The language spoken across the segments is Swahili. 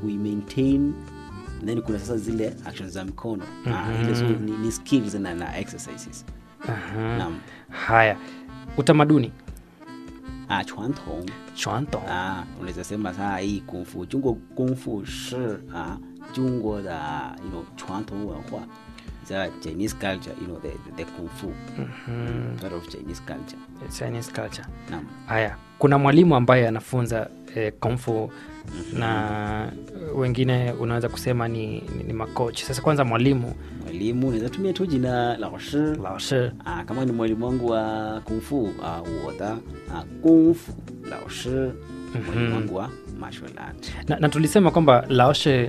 maintain, then kuna sasa zile actions za mkono. Ile so ni skills na exercises. Naam. Haya, utamaduni. 传统. 传统. unaweza sema saa hii kung fu, 中国功夫是中国的传统文化. The Chinese culture, the kung fu. Part of Chinese culture. Chinese culture. Naam. Haya, kuna mwalimu ambaye anafunza kung fu na wengine unaweza kusema ni makochi. Sasa kwanza mwalimu unaweza tumia tu jina lao shi. Kama ni mwalimu wangu wa kung fu, 我的功夫老师, mwalimu wangu wa martial art. Na tulisema kwamba lao shi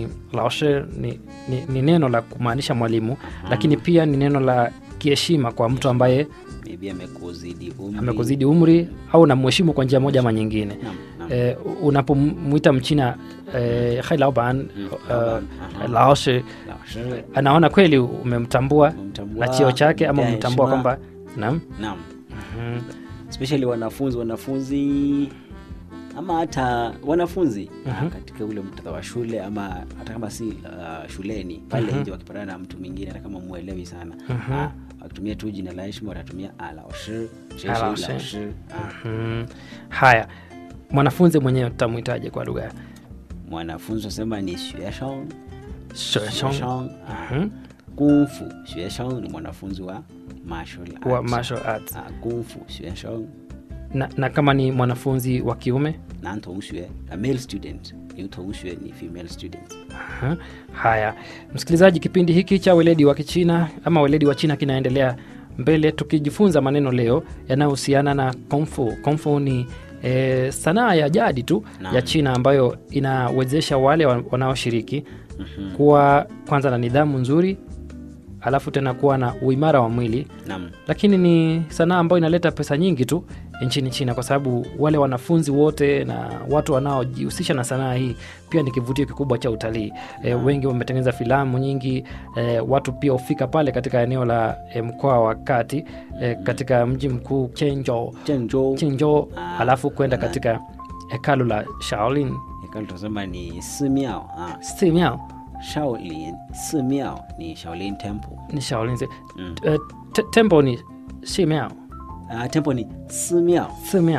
ni neno la kumaanisha mwalimu, lakini pia ni neno la kiheshima kwa mtu ambaye maybe amekuzidi umri au namheshimu kwa njia moja ama nyingine. Unapomuita Mchina hai lao ban, lao shi, anaona kweli umemtambua na cheo chake ama umemtambua kwamba naam. Especially wanafunzi ama hata wanafunzi katika ule muktadha wa shule, ama hata kama si shuleni pale nje wakipatana na mtu mwingine hata kama muelewi sana, wakitumia tu jina la heshima watatumia lao shi. Haya, mwanafunzi mwenyewe tutamuitaje kwa lugha? Mwanafunzi wasema ni 学生. 学生. Kung fu 学生 ni mwanafunzi wa martial arts. Kung fu 学生. Na kama ni mwanafunzi wa kiume? 男同学, a male student. 女同学 ni female student. Haya, msikilizaji, kipindi hiki cha Weledi wa Kichina ama Weledi wa China kinaendelea mbele, tukijifunza maneno leo yanayohusiana na kung fu. Kung fu ni sanaa ya jadi tu ya China ambayo inawezesha wale wanaoshiriki kuwa kwanza na nidhamu nzuri, alafu tena kuwa na uimara wa mwili. Lakini ni sanaa ambayo inaleta pesa nyingi tu nchini China, kwa sababu wale wanafunzi wote na watu wanaojihusisha na sanaa hii pia ni kivutio kikubwa cha utalii. Wengi wametengeneza filamu nyingi. Watu pia hufika pale katika eneo la mkoa wa kati, katika mji mkuu Qingzhou, alafu kwenda katika hekalu la Shaolin. Hekalu tunasema ni Simiao. Shaolin, Simiao ni Shaolin temple. Ni Shaolin. Temple ni Simiao. Temple ni Simiao.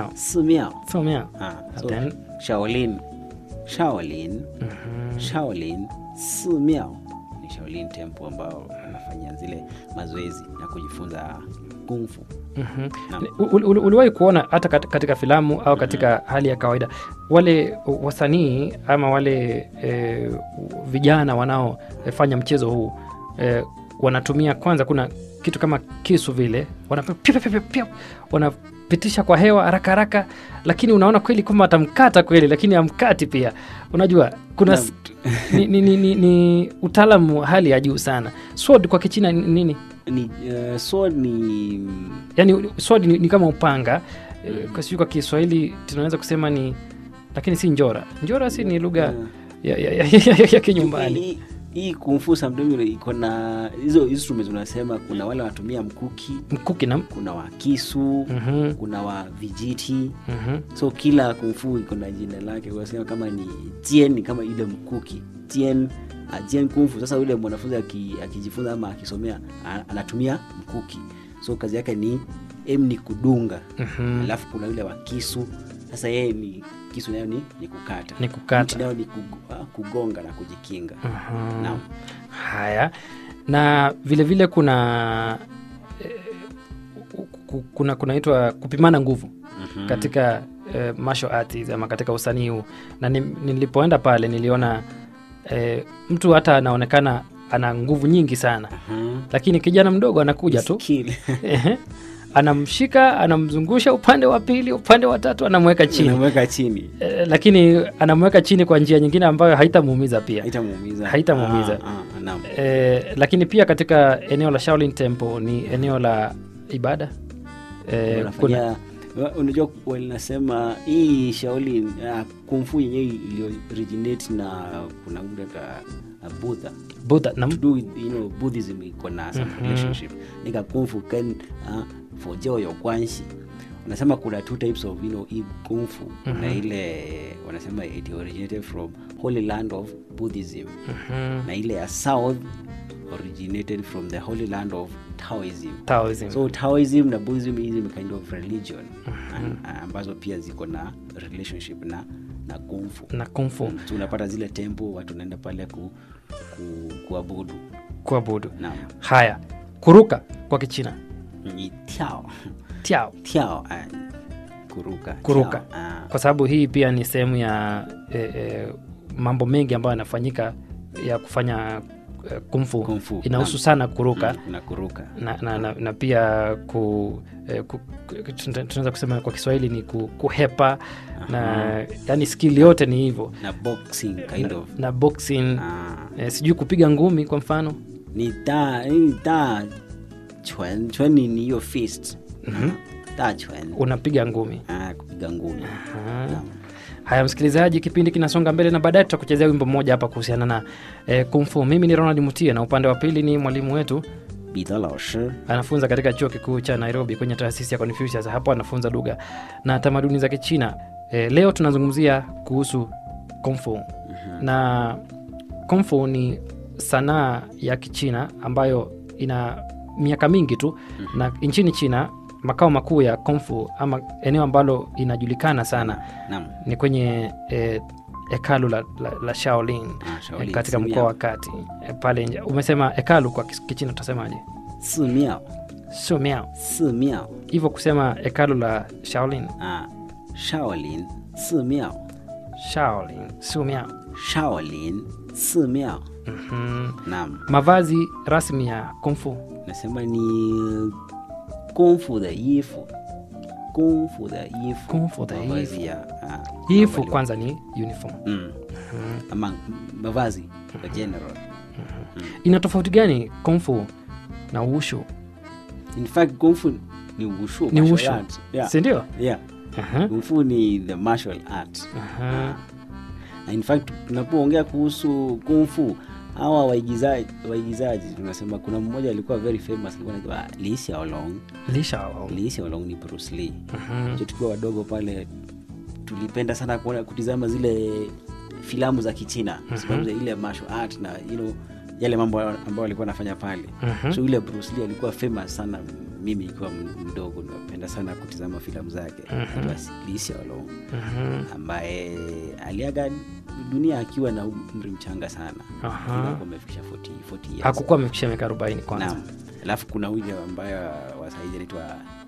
Then Shaolin, Simiao ni Shaolin temple ambao wanafanya zile mazoezi na kujifunza kung fu. Uliwahi kuona hata katika filamu au katika hali ya kawaida wale wasanii ama wale vijana wanaofanya mchezo huu wanatumia kwanza, kuna kitu kama kisu vile wanapitisha kwa hewa haraka, lakini unaona kweli kama atamkata kweli, lakini amkati pia. Unajua kuna ni utaalamu hali ya juu sana. Sword kwa Kichina nini? Sword ni yani sword ni kama upanga. Kwa Kiswahili tunaweza kusema ni, lakini si njora. Njora si ni lugha ya kinyumbani. Hii kung fu sometimes iko na hizo instruments unasema, kuna wale wanatumia mkuki na kuna wa kisu, kuna wa vijiti. So kila kung fu iko na jina lake. Unasema kama ni jian, kama ile mkuki jian kung fu. Sasa yule mwanafunzi akijifunza ama akisomea anatumia mkuki. So kazi yake ni kudunga. Alafu kuna yule wa kisu. Sasa yeye ni kisu nayo ni kukata. Nayo ni kugonga na kujikinga. Naam. Haya, na vile kuna kunaitwa kupimana nguvu katika martial arts ama katika usanii huu. Na nilipoenda pale niliona mtu hata anaonekana ana nguvu nyingi sana, lakini kijana mdogo anakuja tu anamshika, anamzungusha upande wa pili, upande wa tatu, anamweka chini. Lakini anamweka chini kwa njia nyingine ambayo haitamuumiza pia. Haitamuumiza. Naam. Lakini pia katika eneo la Shaolin Temple ni eneo la ibada. Kuna unajua wanasema hii Shaolin kung fu yenyewe ilio originate na kuna muda Buddha to do with, Buddhism iko na some relationship. Nika kung fu kan 佛教有关系. nasema kuna two types of hii kung fu. Na ile wanasema it originated from Holy Land of Buddhism. Na ile ya South originated from the Holy Land of Taoism. So Taoism na Buddhism is a kind of religion ambazo pia ziko na relationship na kung fu. So unapata zile temple watu naenda pale kuabudu. Naam. Haya, kuruka kwa Kichina ni tiao. Kuruka. Kwa sababu hii pia ni sehemu ya mambo mengi ambayo yanafanyika ya kufanya kung fu. Inahusu sana kuruka. Na pia tunaweza kusema kwa Kiswahili ni kuhepa. Na yani skill yote ni hivyo. Na boxing kind of. Na boxing. Sijui kupiga ngumi kwa mfano. Ni da chuan ni hiyo fist. Da chuan. Unapiga ngumi. Kupiga ngumi. Haya msikilizaji, kipindi kinasonga mbele na baadaye tutakuchezea wimbo mmoja hapa kuhusiana na kung fu. Mimi ni Ronald Mutia na upande wa pili ni mwalimu wetu Bita Laoshi. Anafunza katika chuo kikuu cha Nairobi kwenye taasisi ya Confucius. Hapo anafunza lugha na tamaduni za Kichina. Leo tunazungumzia kuhusu kung fu. Na kung fu ni sanaa ya Kichina ambayo ina miaka mingi tu. Na nchini China makao makuu ya kung fu ama eneo ambalo inajulikana sana ni kwenye hekalu la Shaolin, katika mkoa wa Kati pale nje. Umesema hekalu kwa Kichina tutasemaje? Si miao. Hivyo kusema hekalu la Shaolin. Shaolin si miao. Naam. Mavazi rasmi ya kung fu nasema ni kung fu de yifu. Yifu kwanza ni uniform. Ama mavazi kwa general. Ina tofauti gani kung fu na wushu? In fact kung fu ni wushu. Si ndio? Yeah. Kung fu ni the martial art. In fact tunapoongea kuhusu kung fu, hawa waigizaji tunasema kuna mmoja alikuwa very famous, alikuwa anaitwa Li Xiaolong ni Bruce Lee. Tukiwa wadogo pale tulipenda sana kutizama zile filamu za Kichina kwa sababu ile martial art na yale mambo ambayo alikuwa anafanya pale. So ile Bruce Lee alikuwa famous sana. Mimi nikiwa mdogo napenda sana kutizama filamu zake. Li Xiaolong ambaye aliaga dunia akiwa na umri mchanga sana. Alikuwa amefikisha 40 years. Hakukuwa amefikisha miaka 40 kwanza. Naam. Alafu kuna huyu ambaye wasaidia anaitwa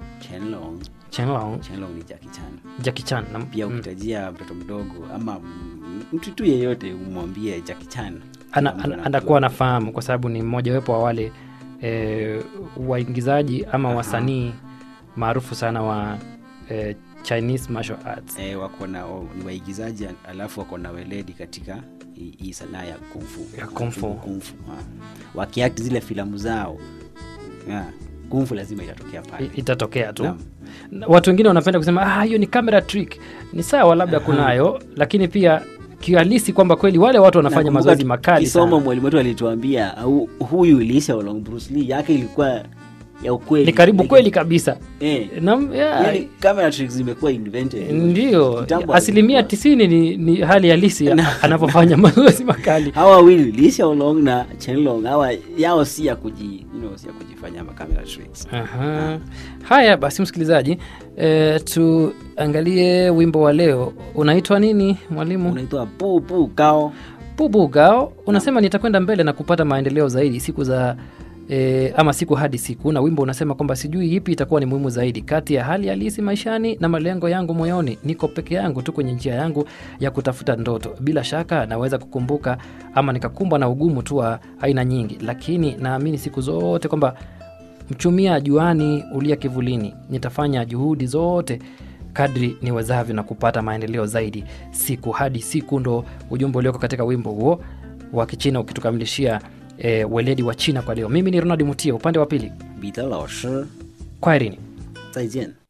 Chen Long ni Jackie Chan. Na pia ukitajia mtoto mdogo ama mtu tu yeyote umwambie Jackie Chan anakuwa anafahamu kwa sababu ni mmoja wapo wa wale waigizaji ama wasanii maarufu sana wa Chinese martial arts. Wako na ni waigizaji alafu wako na weledi katika hii sanaa ya kung fu. Wakiact zile filamu zao. Kung fu lazima itatokea tu. Watu wengine wanapenda kusema hiyo ni camera trick. Ni sawa labda kunayo, lakini pia kihalisi kwamba kweli wale watu wanafanya mazoezi makali sana. Kisomo mwalimu wetu alituambia huyu Li Xiaolong Bruce Lee yake ilikuwa ya ukweli. Ni karibu kweli kabisa. Yani camera tricks zimekuwa invented. Ndio. Asilimia 90 ni hali halisi anapofanya mazoezi makali. Hawa wili Li Xiaolong na Chen Long hawa yao si ya kujifanya camera tricks. Haya basi msikilizaji, tuangalie wimbo wa leo. Unaitwa nini mwalimu? Unaitwa Bu Gao. Unasema nitakwenda mbele na kupata maendeleo zaidi siku za ama siku hadi siku, na wimbo unasema kwamba sijui ipi itakuwa ni muhimu zaidi kati ya hali halisi maishani na malengo yangu moyoni. Niko peke yangu tu kwenye njia yangu ya kutafuta ndoto. Bila shaka naweza kukumbuka ama nikakumbwa na ugumu tu wa aina nyingi, lakini naamini siku zote kwamba mchumia juani ulia kivulini. Nitafanya juhudi zote kadri niwezavyo na kupata maendeleo zaidi siku hadi siku. Ndo ujumbe ulioko katika wimbo huo wa Kichina ukitukamilishia weledi wa China kwa leo. Mimi ni Ronald Mutia, upande wa pili Bita Laoshi. Kwaherini. 再见。